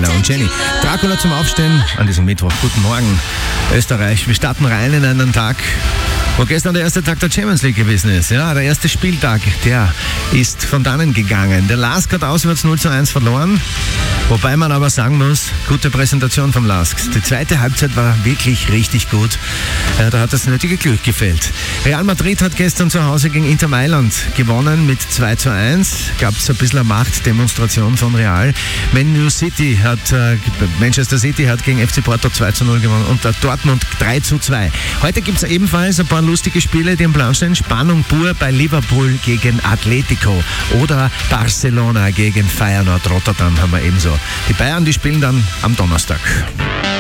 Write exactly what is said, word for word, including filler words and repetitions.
Maler und Jenny. Dracula zum Aufstehen an diesem Mittwoch. Guten Morgen, Österreich. Wir starten rein in einen Tag, wo gestern der erste Tag der Champions League gewesen ist. Ja, der erste Spieltag, der ist von dannen gegangen. Der Lask hat auswärts null zu eins verloren. Wobei man aber sagen muss, gute Präsentation vom Lask. Die zweite Halbzeit war wirklich richtig gut. Äh, da hat das nötige Glück gefehlt. Real Madrid hat gestern zu Hause gegen Inter Mailand gewonnen mit zwei zu eins. Gab es ein bisschen eine Machtdemonstration von Real. Man City hat, äh, Manchester City hat gegen F C Porto zwei zu null gewonnen und der Dortmund drei zu zwei. Heute gibt es ebenfalls ein paar lustige Spiele, die im Plan stehen. Spannung pur bei Liverpool gegen Atletico oder Barcelona gegen Feyenoord Rotterdam haben wir ebenso. Die Bayern, die spielen dann am Donnerstag.